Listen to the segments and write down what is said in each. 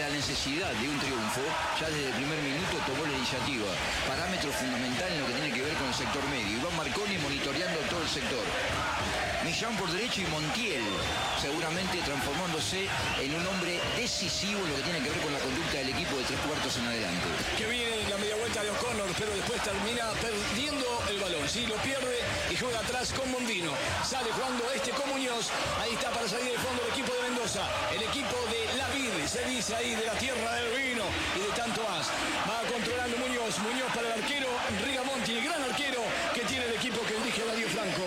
la necesidad de un triunfo, ya desde el primer minuto tomó la iniciativa. Parámetro fundamental en lo que tiene que ver con el sector medio. Iván Marconi monitoreando todo el sector. Millán por derecho y Montiel seguramente transformándose en un hombre decisivo en lo que tiene que ver con la conducta del equipo de 3/4 en adelante. Que viene la media vuelta de O'Connor, pero después termina perdiendo el balón. Sí, lo pierde y juega atrás con Mondino. Sale jugando con Muñoz. Ahí está para salir de fondo el equipo de Mendoza. El equipo de La Vid, se dice ahí, de la tierra del vino y de tanto más. Va controlando Muñoz. Muñoz para el arquero Rigamonti, el gran arquero que tiene el equipo que dirige Darío Franco.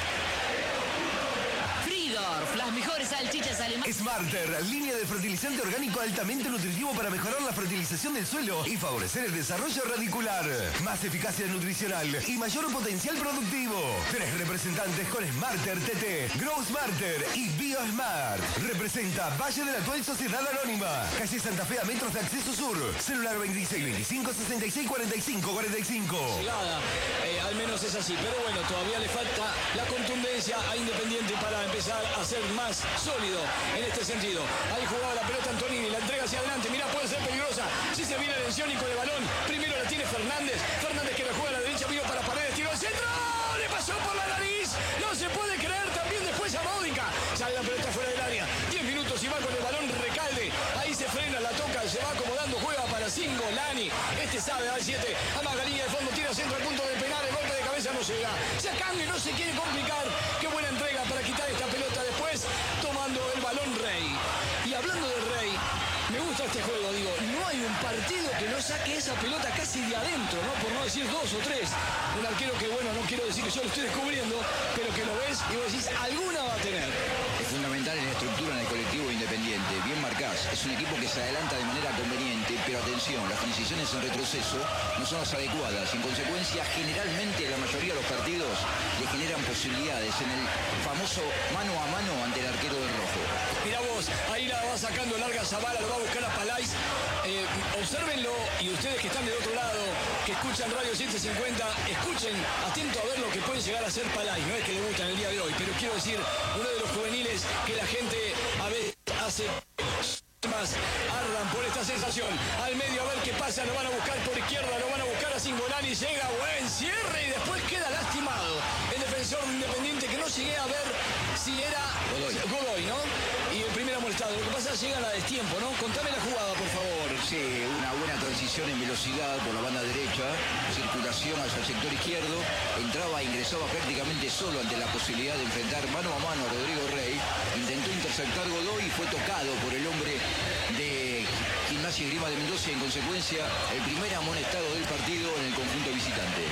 Las mejores salchichas alemanas. Smarter, línea de fertilizante orgánico altamente nutritivo para mejorar la fertilización del suelo y favorecer el desarrollo radicular. Más eficacia nutricional y mayor potencial productivo. 3 representantes con Smarter TT, Grow Smarter y BioSmart. Representa Valle de la Tuel Sociedad Anónima. Calle Santa Fe a metros de acceso sur. Celular 26 25 66 45 45. Llegada, al menos es así. Pero bueno, todavía le falta la contundencia a Independiente para empezar a ser más sólido en este sentido. Ahí jugaba la pelota Antonini, la entrega hacia adelante, mirá, puede ser peligrosa, si se viene Lencioni con el balón, primero la tiene Fernández que la juega a la derecha, vino para Paredes, tiró al centro, le pasó por la nariz, no se puede creer, también después a Módica, sale la pelota fuera del área, 10 minutos y va con el balón Recalde, ahí se frena, la toca, se va acomodando, juega para Singo, Lani, sabe, al 7, amaga línea de fondo, tira centro al punto de penal, el golpe de cabeza no llega, sacando y no se quiere complicar, qué buena entrega para quitar esta pelota después, tomando el balón Rey. Y hablando de Rey, me gusta este juego, digo, no hay un partido que no saque esa pelota casi de adentro, ¿no? Por no decir 2 o 3. Un arquero que, bueno, no quiero decir que yo lo estoy descubriendo, pero que lo ves y vos decís, alguna va a tener. Es fundamental en la estructura en el colectivo Independiente. Bien marcás, es un equipo que se adelanta de manera conveniente, pero atención, las transiciones en retroceso no son las adecuadas y en consecuencia generalmente la mayoría de los partidos le generan posibilidades en el famoso mano a mano ante el arquero del rojo. Mirá vos, ahí la va sacando larga Zavala, lo va a buscar a Palais. Obsérvenlo y ustedes que están del otro lado, que escuchan Radio 750, escuchen atento a ver lo que puede llegar a ser Palais. No es que le gustan el día de hoy, pero quiero decir, uno de los juveniles que la gente a veces hace más, ardan por esta sensación. Al medio a ver qué pasa, lo van a buscar por izquierda, lo van a buscar a Singolani, llega, buen cierre y después queda lastimado. El defensor de Independiente que no llegué a ver si era Godoy, ¿no? Y el primer amonestado. Lo que pasa es que llegan a destiempo, ¿no? Contame la jugada, por favor. Sí, una buena transición en velocidad por la banda derecha, circulación hacia el sector izquierdo, entraba e ingresaba prácticamente solo ante la posibilidad de enfrentar mano a mano a Rodrigo Rey, intentó interceptar Godoy y fue tocado por el hombre de Gimnasia y Esgrima de Mendoza y en consecuencia el primer amonestado del partido en el conjunto visitante.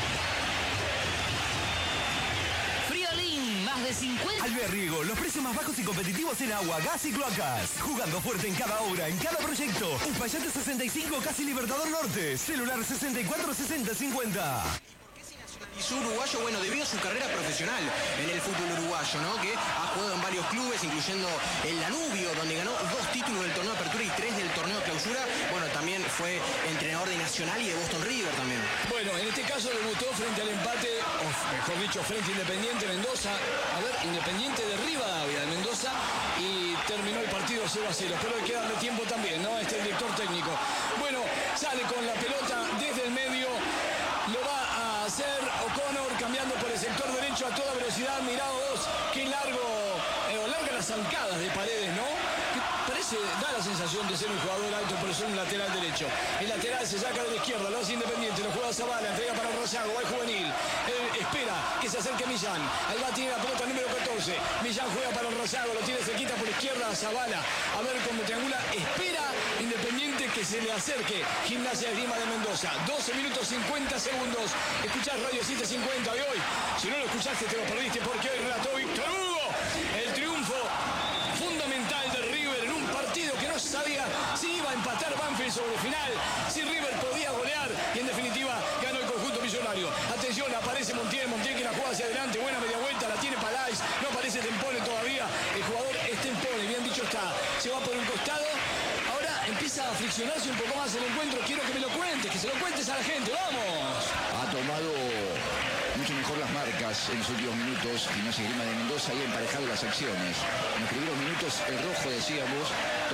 Friolín, más de 50. Alberriego, los precios más bajos y competitivos en agua, gas y cloacas. Jugando fuerte en cada obra, en cada proyecto. Uspallate 65, casi Libertador Norte. Celular 64 60 50. Sur uruguayo, bueno, debido a su carrera profesional en el fútbol uruguayo, ¿no? Que ha jugado en varios clubes, incluyendo el Danubio, donde ganó 2 títulos del torneo de apertura y 3 del torneo de clausura. Bueno, también fue entrenador de Nacional y de Boston River también. Bueno, en este caso debutó frente al empate, o mejor dicho, frente a Independiente Mendoza. A ver, Independiente de Rivadavia de Mendoza y terminó el partido 0-0. Pero hay que darle tiempo también, ¿no? Este director técnico. Bueno, sale con la pelota desde el medio, lo va a hacer O'Connor cambiando por el sector derecho a toda velocidad. Mirá vos, qué largo, larga las zancadas de Paredes, ¿no? Que parece, da la sensación de ser un jugador alto, pero ser un lateral derecho. El lateral se saca de la izquierda, lo hace Independiente, lo juega Zavala, entrega para Rosago, va el juvenil. Espera que se acerque Millán. Ahí va, tiene la pelota número 14. Millán juega para Rosago, lo tiene cerquita por izquierda a Zavala. A ver cómo triangula. Espera Independiente que se le acerque Gimnasia Esgrima de Mendoza. 12 minutos 50 segundos. Escuchás Radio 750 de hoy. Si no lo escuchaste te lo perdiste porque hoy relató Víctor Hugo. El triunfo fundamental de River en un partido que no sabía si iba a empatar Banfield sobre el final, si River podía golear y en definitiva ganó el conjunto millonario. Atención, aparece Montiel que la juega hacia adelante, buena media vuelta, la tiene Palais, no aparece Tempone todavía, el jugador es Tempone, bien dicho está, se va por un costado. Ahora empieza a friccionarse un poco más el encuentro, quiero que me lo cuentes, que se lo cuentes a la gente, ¡vamos! Ha tomado mucho mejor las marcas en los últimos minutos Gimnasia y Esgrima de Mendoza y ha emparejado las acciones. En los primeros minutos el rojo, decíamos,